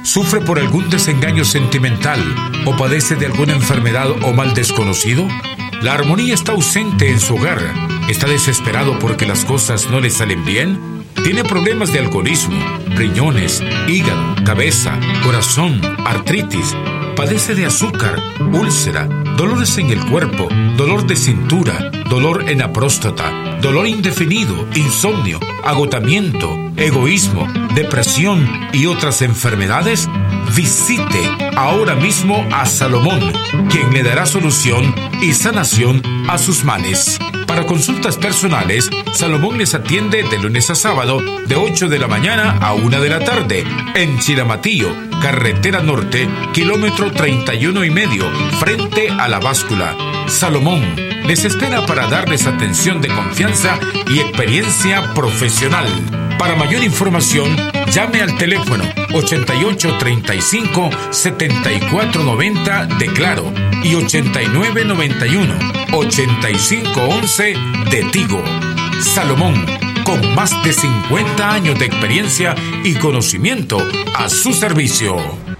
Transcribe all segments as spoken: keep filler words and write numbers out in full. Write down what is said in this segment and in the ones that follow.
¿Sufre por algún desengaño sentimental o padece de alguna enfermedad o mal desconocido? ¿La armonía está ausente en su hogar? ¿Está desesperado porque las cosas no le salen bien? ¿Tiene problemas de alcoholismo, riñones, hígado, cabeza, corazón, artritis? ¿Padece de azúcar, úlcera, dolores en el cuerpo, dolor de cintura, dolor en la próstata, dolor indefinido, insomnio, agotamiento, egoísmo, depresión y otras enfermedades? Visite ahora mismo a Salomón, quien le dará solución y sanación a sus males. Para consultas personales, Salomón les atiende de lunes a sábado de ocho de la mañana a una de la tarde en Chiramatillo, carretera norte, kilómetro treinta y uno y medio, frente a la báscula. Salomón les espera para darles atención de confianza y experiencia profesional. Para mayor información, llame al teléfono ochenta y ocho treinta y cinco setenta y cuatro noventa de Claro y ochenta y nueve noventa y uno ochenta y cinco once de Tigo. Salomón, con más de cincuenta años de experiencia y conocimiento a su servicio.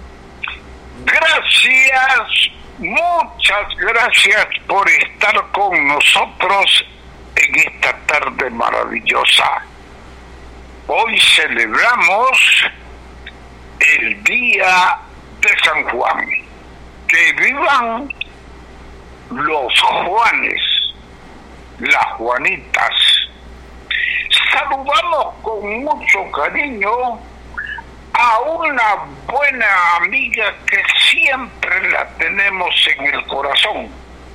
Gracias, muchas gracias por estar con nosotros en esta tarde maravillosa. Hoy celebramos el Día de San Juan. Que vivan los Juanes, las Juanitas. Saludamos con mucho cariño a una buena amiga que siempre la tenemos en el corazón,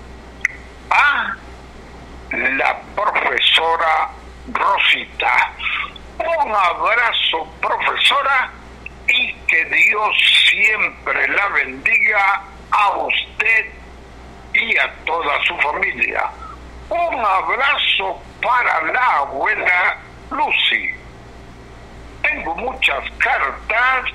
a la profesora Rosita. Un abrazo, profesora, y que Dios siempre la bendiga a usted y a toda su familia. Un abrazo para la abuela Lucy. Tengo muchas cartas.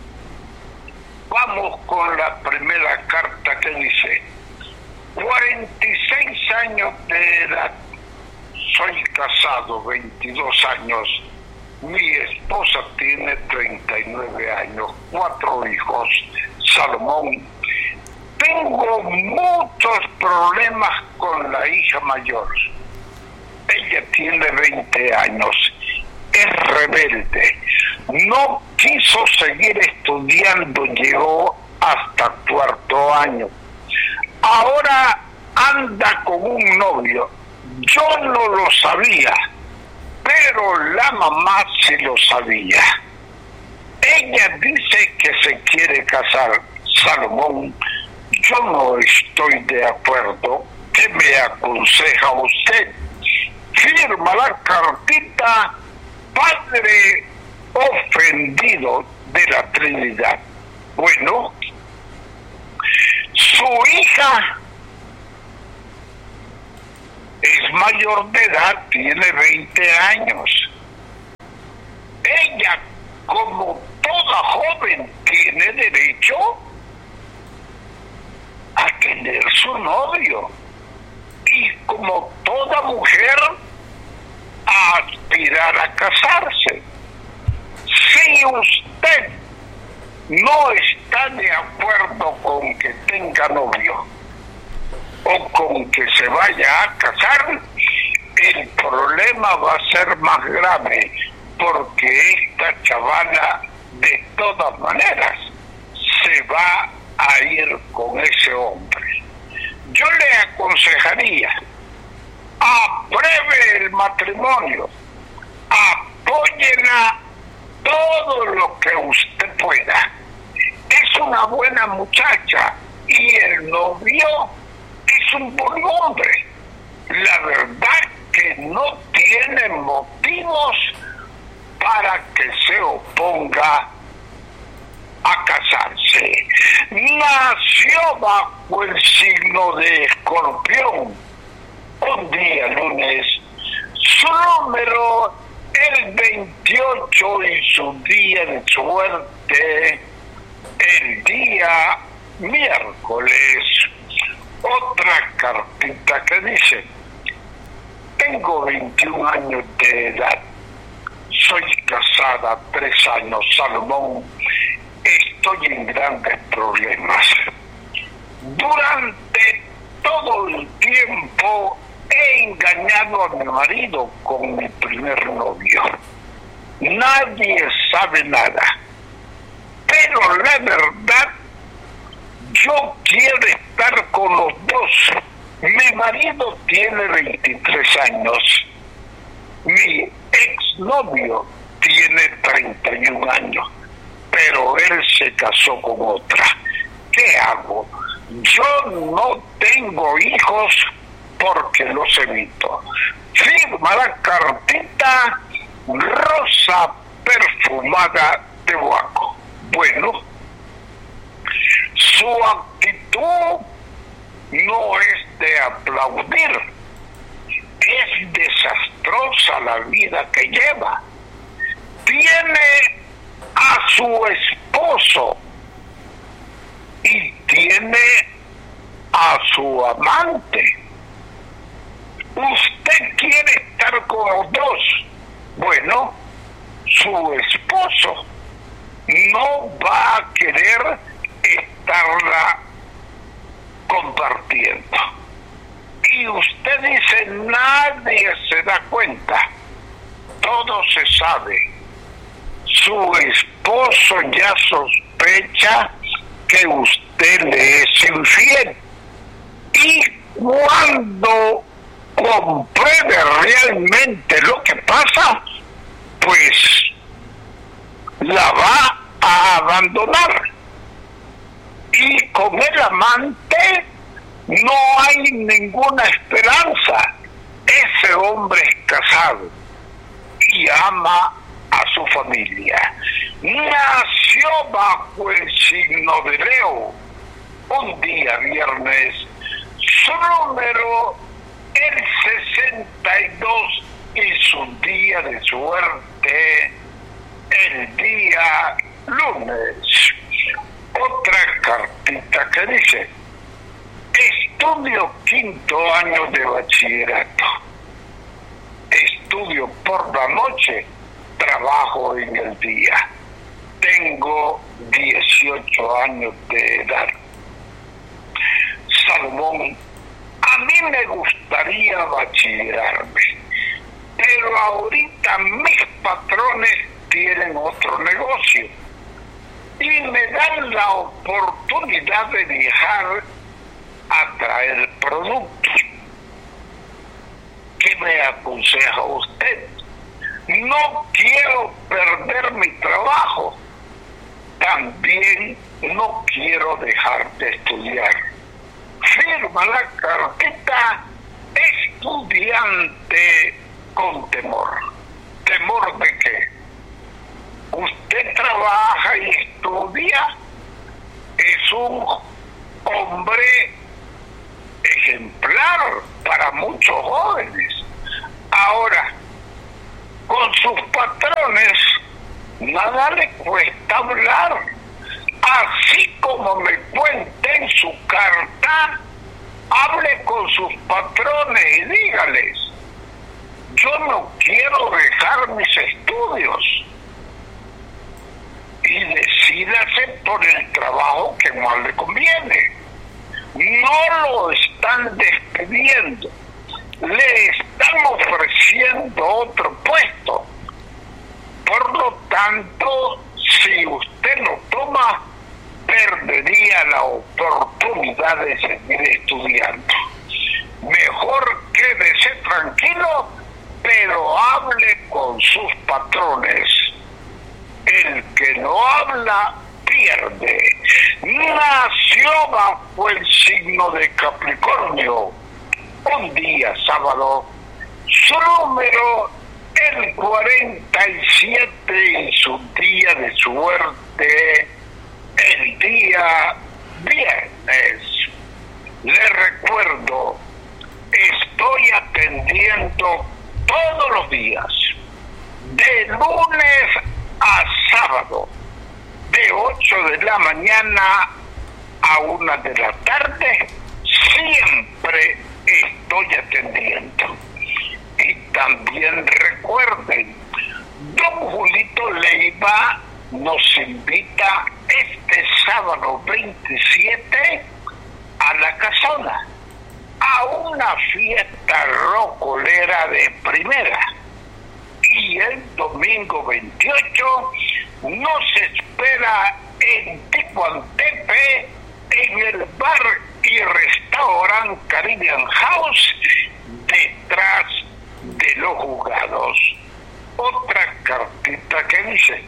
Vamos con la primera carta que dice: cuarenta y seis años de edad. Soy casado, veintidós años. Mi esposa tiene treinta y nueve años, cuatro hijos. Salomón, tengo muchos problemas con la hija mayor. Ella tiene veinte años, es rebelde, no quiso seguir estudiando, llegó hasta cuarto año. Ahora anda con un novio. Yo no lo sabía, pero la mamá sí lo sabía. Ella dice que se quiere casar. Salomón, yo no estoy de acuerdo. ¿Qué me aconseja usted? Firma la cartita Padre Ofendido de la Trinidad. Bueno, su hija es mayor de edad, tiene veinte años. Ella, como toda joven, tiene derecho a tener su novio. Y como toda mujer, a aspirar a casarse. Si usted no está de acuerdo con que tenga novio o con que se vaya a casar, el problema va a ser más grave, porque esta chavala de todas maneras se va a ir con ese hombre. Yo le aconsejaría: apruebe el matrimonio, apóyela todo lo que usted pueda. Es una buena muchacha y el novio es un buen hombre. La verdad que no tiene motivos para que se oponga a casarse. Nació bajo el signo de Escorpión, un día lunes, su número el veintiocho y su día de suerte el día miércoles. Otra cartita que dice: tengo veintiún años de edad, soy casada tres años. Salomón, estoy en grandes problemas. Durante todo el tiempo he engañado a mi marido con mi primer novio. Nadie sabe nada. Pero la verdad, yo quiero estar con los dos. Mi marido tiene veintitrés años. Mi exnovio tiene treinta y un años. Pero él se casó con otra. ¿Qué hago? Yo no tengo hijos porque los evito. Firma la cartita rosa perfumada de Huaco. Bueno, su actitud no es de aplaudir. Es desastrosa la vida que lleva. Tiene a su esposo y tiene a su amante. Usted quiere estar con los dos. Bueno, su esposo no va a querer estarla compartiendo. Y usted dice, nadie se da cuenta. Todo se sabe. Su esposo ya sospecha que usted le es infiel. Y cuando compruebe realmente lo que pasa, pues la va a abandonar. Y con el amante no hay ninguna esperanza. Ese hombre es casado y ama a su familia. Nació bajo el signo de Leo. Un día viernes, su número el sesenta y dos y su día de suerte el día lunes. Otra cartita que dice: estudio quinto año de bachillerato. Estudio por la noche, trabajo en el día. Tengo dieciocho años de edad. Salomón, a mí me gustaría bachillerarme, pero ahorita mis patrones tienen otro negocio y me dan la oportunidad de viajar a traer productos. ¿Qué me aconseja usted? No quiero perder mi trabajo. También no quiero dejar de estudiar. Firma la cartita estudiante con temor. ¿Temor de qué? Usted trabaja y estudia. Es un hombre ejemplar para muchos jóvenes. Ahora, con sus patrones nada le cuesta hablar. Así como me cuenta en su carta, hable con sus patrones y dígales: yo no quiero dejar mis estudios, y decídase por el trabajo que más le conviene. No lo están despidiendo, le están ofreciendo otro puesto. Por lo tanto, si usted lo toma, perdería la oportunidad de seguir estudiando. Mejor quédese tranquilo, pero hable con sus patrones. El que no habla pierde. Nació bajo el signo de Capricornio. Un día sábado, su número el cuarenta y siete y su día de suerte el día viernes. Le recuerdo, estoy atendiendo todos los días, de lunes a sábado, de ocho de la mañana a una de la tarde. Siempre estoy atendiendo. Y también recuerden, don Julito Leiva nos invita este sábado veintisiete a la Casona, a una fiesta rocolera de primera. Y el domingo veintiocho nos espera en Ticuantepe, en el bar y restaurante Caribbean House, detrás de los juzgados. Otra cartita que dice: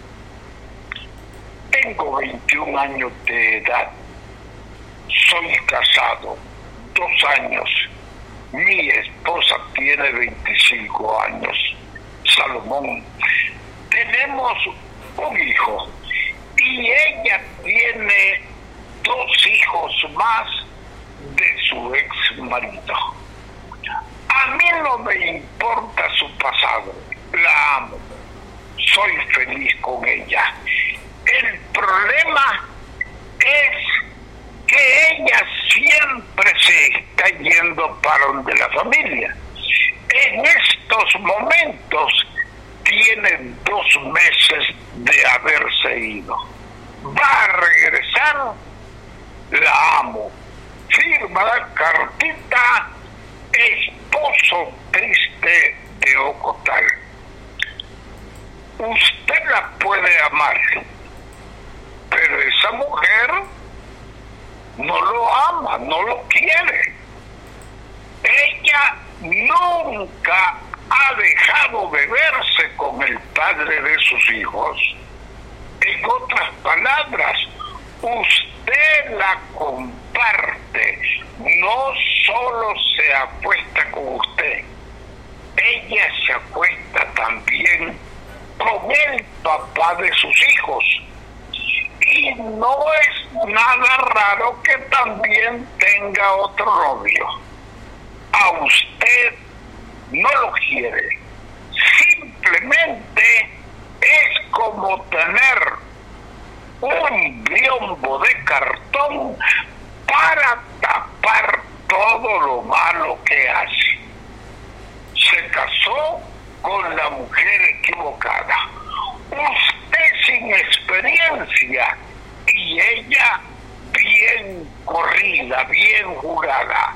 tengo veintiún años de edad, soy casado, dos años, mi esposa tiene veinticinco años, Salomón, tenemos un hijo y ella tiene dos hijos más de su ex marido. A mí no me importa su pasado, la amo, soy feliz con ella. El problema es que ella siempre se está yendo para donde la familia. En estos momentos tiene dos meses de haberse ido. Va a regresar, la amo. Firma la cartita, esposo triste de Ocotal. Usted la puede amar, pero esa mujer no lo ama, no lo quiere. Ella nunca ha dejado de verse con el padre de sus hijos. En otras palabras, usted la comparte, no solo se acuesta con usted, ella se acuesta también con el papá de sus hijos. Y no es nada raro que también tenga otro novio. A usted no lo quiere. Simplemente es como tener un biombo de cartón para tapar todo lo malo que hace. Se casó con la mujer equivocada. Usted sin experiencia y ella bien corrida, bien jugada.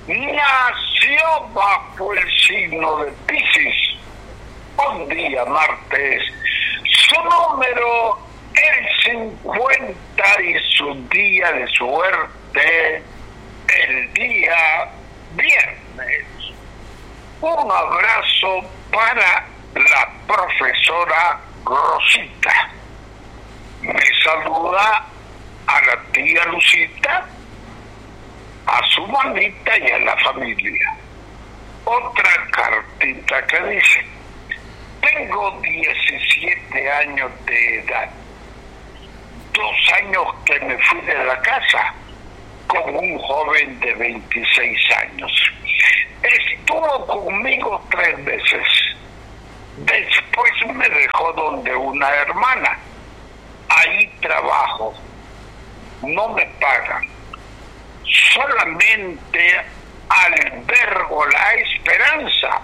Nació bajo el signo de Piscis. Un día martes, su número el cincuenta y su día de suerte el día viernes. Un abrazo para la profesora Rosita. Me saluda a la tía Lucita, a su mamita y a la familia. Otra cartita que dice: tengo diecisiete años de edad, dos años que me fui de la casa con un joven de veintiséis años. Estuvo conmigo tres veces. Después me dejó donde una hermana. Ahí trabajo. No me pagan. Solamente albergo la esperanza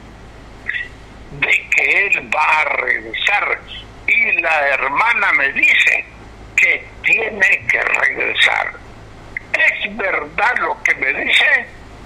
de que él va a regresar. Y la hermana me dice que tiene que regresar. ¿Es verdad lo que me dice?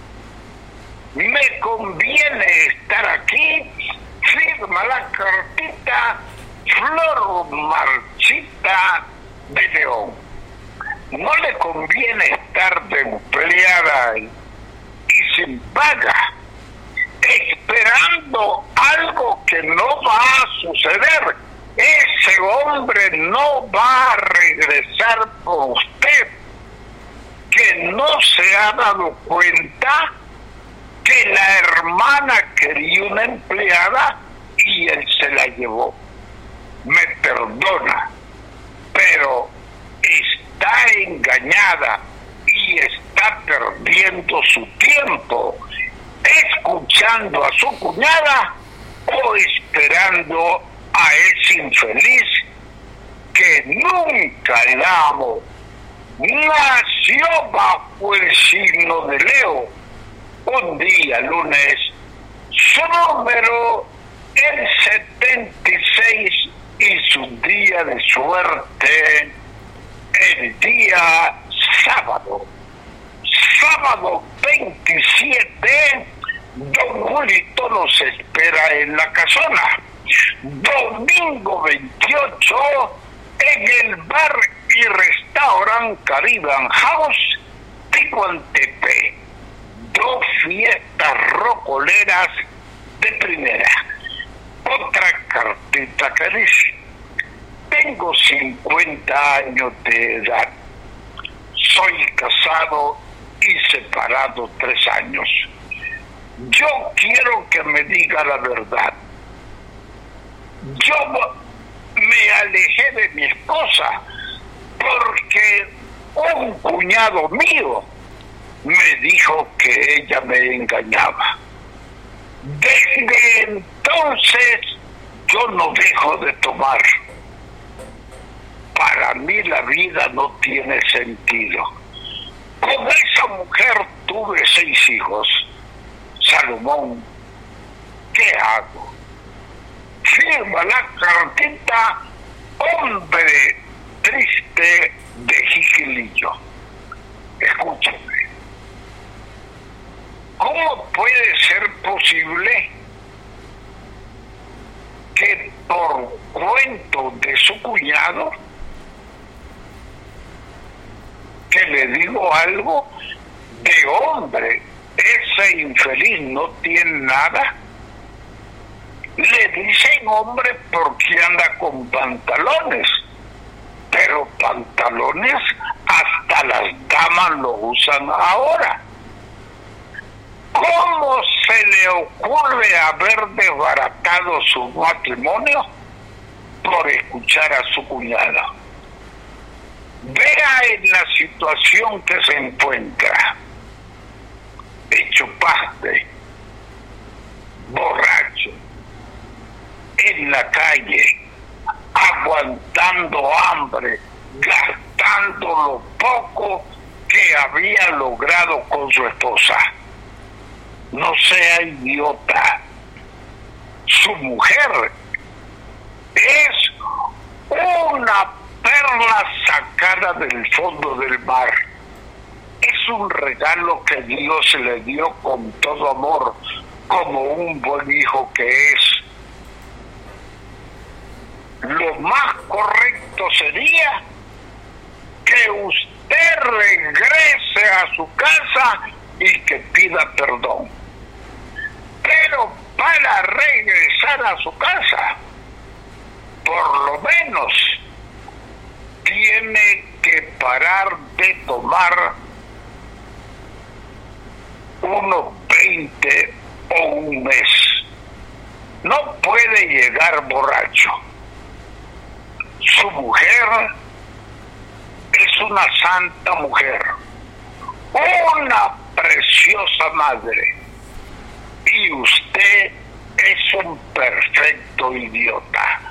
Me conviene estar aquí. Firma la cartita Flor Marchita de León. No le conviene estar de empleada y sin paga, esperando algo que no va a suceder. Ese hombre no va a regresar por usted, que no se ha dado cuenta que la hermana quería una empleada y él se la llevó. Me perdona, pero está engañada y está perdiendo su tiempo escuchando a su cuñada o esperando a ese infeliz que nunca la amó. Nació bajo el signo de Leo. Un día, lunes, su número el setenta y seis y su día de suerte el día sábado, sábado veintisiete, don Julito nos espera en la casona. Domingo veintiocho, en el bar y restaurante Caribbean House de Guantepe. Dos fiestas rocoleras de primera. Otra cartita que dice: tengo cincuenta años de edad, soy casado y separado tres años. Yo quiero que me diga la verdad. Yo me alejé de mi esposa porque un cuñado mío me dijo que ella me engañaba. Desde entonces yo no dejo de tomar. Para mí la vida no tiene sentido. Con esa mujer tuve seis hijos. Salomón, ¿qué hago? Firma la cartita hombre triste de Jijilillo. Escúchame. ¿Cómo puede ser posible que por cuento de su cuñado, que le digo algo, de hombre, ese infeliz no tiene nada? Le dicen hombre porque anda con pantalones, pero pantalones hasta las damas lo usan ahora. ¿Cómo se le ocurre haber desbaratado su matrimonio por escuchar a su cuñada? Vea en la situación que se encuentra: hecho paste, borracho, en la calle, aguantando hambre, gastando lo poco que había logrado con su esposa. No sea idiota. Su mujer es una perla sacada del fondo del mar. Es un regalo que Dios le dio con todo amor, como un buen hijo que es. Lo más correcto sería que usted regrese a su casa y que pida perdón. Pero para regresar a su casa, por lo menos tiene que parar de tomar unos veinte o un mes. No puede llegar borracho. Su mujer es una santa mujer, una preciosa madre, y usted es un perfecto idiota.